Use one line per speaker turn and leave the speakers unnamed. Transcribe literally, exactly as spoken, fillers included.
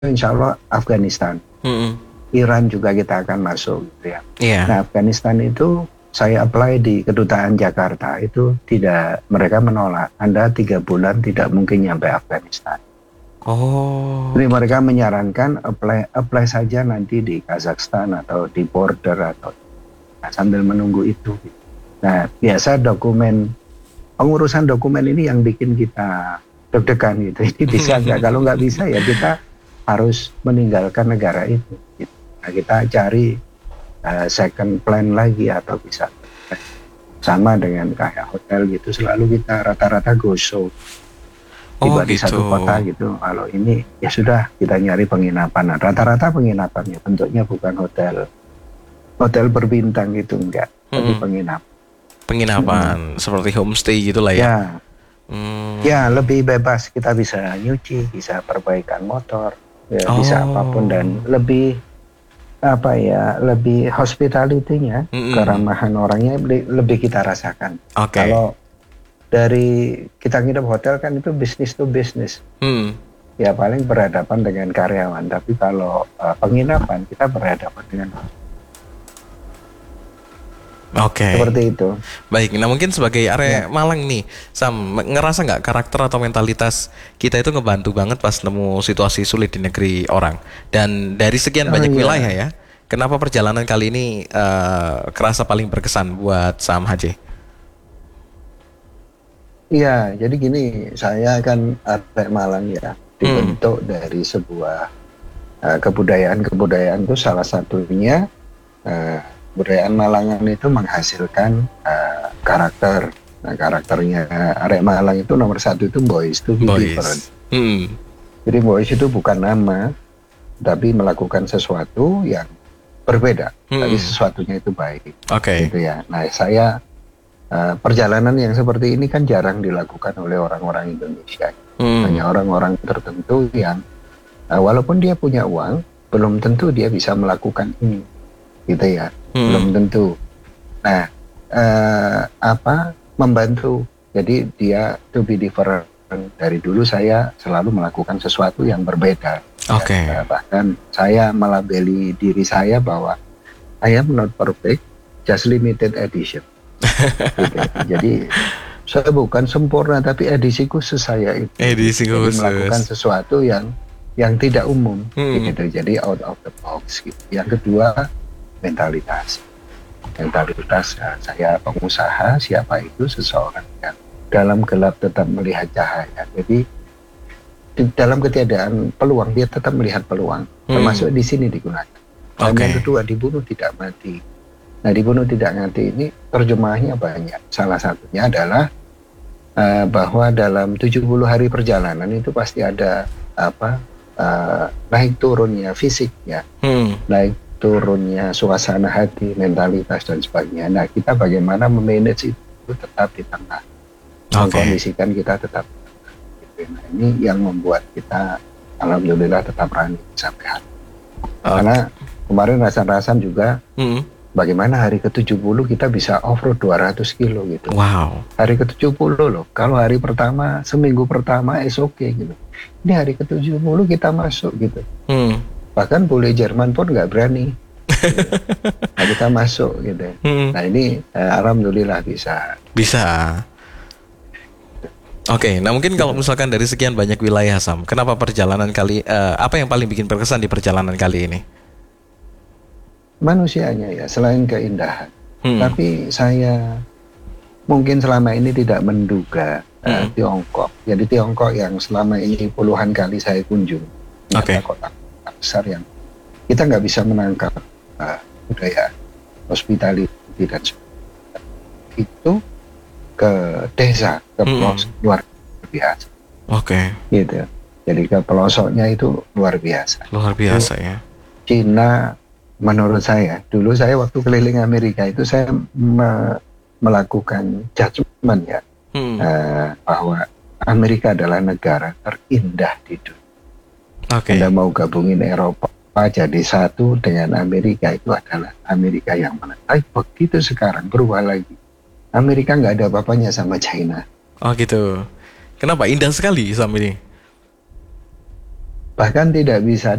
insya Allah Afghanistan.
Mm-mm.
Iran juga kita akan masuk gitu ya.
Iya.
Nah Afghanistan itu saya apply di kedutaan Jakarta itu tidak, mereka menolak. Anda tiga bulan tidak mungkin nyampe Afghanistan.
Oh.
Jadi mereka menyarankan apply apply saja nanti di Kazakhstan atau di border atau nah, sambil menunggu itu. Nah biasa dokumen pengurusan dokumen ini yang bikin kita deg-degan gitu. Ini bisa nggak? Kalau nggak bisa ya kita harus meninggalkan negara itu. Gitu. Nah kita cari uh, second plan lagi atau bisa sama dengan kayak hotel gitu. Selalu kita rata-rata go show. Tiba
Oh
di satu
gitu.
kota gitu. Kalau ini ya sudah kita nyari penginapan. Nah, rata-rata penginapannya bentuknya bukan hotel hotel berbintang gitu enggak, tapi
Mm-mm.
penginapan.
Penginapan seperti homestay gitulah ya.
Ya,
Hmm.
ya lebih bebas. Kita bisa nyuci, bisa perbaikan motor, ya,
Oh.
bisa apapun dan lebih apa ya, lebih hospitality-nya,
Mm-mm.
keramahan orangnya lebih, lebih kita rasakan.
Oke.
Kalau dari kita nginep hotel kan itu bisnis to bisnis.
Hmm.
Ya paling berhadapan dengan karyawan, tapi kalau uh, penginapan kita berhadapan dengan
Oke.
seperti itu.
Baik, nah mungkin sebagai area
Ya.
Malang nih, Sam, ngerasa nggak karakter atau mentalitas kita itu ngebantu banget pas nemu situasi sulit di negeri orang. Dan dari sekian
Oh,
banyak
iya.
wilayah ya, kenapa perjalanan kali ini eh, kerasa paling berkesan buat Sam Haji?
Iya, jadi gini, saya kan arek Malang ya, dibentuk dari sebuah uh, kebudayaan-kebudayaan itu salah satunya uh, kebudayaan Malangan itu menghasilkan uh, karakter. Nah, karakternya arek Malang itu nomor satu itu boys to be different.
Boys. Hmm.
Jadi boys itu bukan nama, tapi melakukan sesuatu yang berbeda,
Hmm.
tapi sesuatunya itu baik.
Oke.
Gitu ya. Nah, saya Uh, perjalanan yang seperti ini kan jarang dilakukan oleh orang-orang Indonesia.
Hmm.
Hanya orang-orang tertentu yang uh, walaupun dia punya uang, belum tentu dia bisa melakukan ini, gitu ya.
Hmm.
Belum tentu. Nah, uh, apa membantu? Jadi dia to be different. Dari dulu saya selalu melakukan sesuatu yang berbeda.
Oke.
Ya, bahkan saya melabeli diri saya bahwa I am not perfect, just limited edition. Gitu. Jadi saya bukan sempurna, tapi edisi khusus saya itu.
Edisi
Jadi
khusus.
melakukan sesuatu yang yang tidak umum,
Hmm.
gitu. Jadi out of the box. Gitu. Yang kedua mentalitas. Mentalitas ya, saya pengusaha, siapa itu seseorang yang dalam gelap tetap melihat cahaya. Jadi di dalam ketiadaan peluang dia tetap melihat peluang.
Hmm.
Termasuk di sini digunakan. Dan
Oke.
yang kedua dibunuh tidak mati. Nah, dibunuh tidak mati ini terjemahnya banyak. Salah satunya adalah uh, bahwa dalam tujuh puluh hari perjalanan itu pasti ada apa uh, naik turunnya fisiknya,
Hmm.
naik turunnya suasana hati, mentalitas dan sebagainya. Nah, kita bagaimana memanage itu tetap di tengah,
Oke.
mengkondisikan kita tetap di tengah. Gitu. Nah, ini yang membuat kita alhamdulillah tetap running sampai hari. Karena kemarin rasan-rasan juga
Hmm.
bagaimana hari ke tujuh puluh kita bisa off-road dua ratus kilo gitu.
Wow.
Hari ke tujuh puluh loh. Kalau hari pertama, seminggu pertama is oke okay, gitu. Ini hari ke tujuh puluh kita masuk gitu.
Hmm.
Bahkan bule Jerman pun nggak berani. Gitu. Nah, kita masuk gitu.
Hmm.
Nah ini eh, alhamdulillah bisa.
Bisa. Oke, nah mungkin kalau misalkan dari sekian banyak wilayah, Sam, kenapa perjalanan kali, eh, apa yang paling bikin berkesan di perjalanan kali ini?
Manusianya ya, selain keindahan.
Hmm.
Tapi saya mungkin selama ini tidak menduga eh,
Hmm.
Tiongkok. Jadi Tiongkok yang selama ini puluhan kali saya kunjung.
Oke.
Ada kota besar yang kita nggak bisa menangkap uh, budaya hospitality dan sebagainya. Itu ke desa, ke
Hmm.
pelosok luar biasa.
Oke,
Gitu. Jadi ke pelosoknya itu luar biasa.
luar biasa ya.
Cina menurut saya, dulu saya waktu keliling Amerika itu saya me- melakukan judgement ya,
Hmm.
eh, bahwa Amerika adalah negara terindah di dunia.
Oke.
Anda mau gabungin Eropa jadi satu dengan Amerika, itu adalah Amerika yang mana. Tapi begitu sekarang berubah lagi. Amerika nggak ada apa-apanya sama China.
Oh gitu. Kenapa indah sekali Sam ini?
bahkan tidak bisa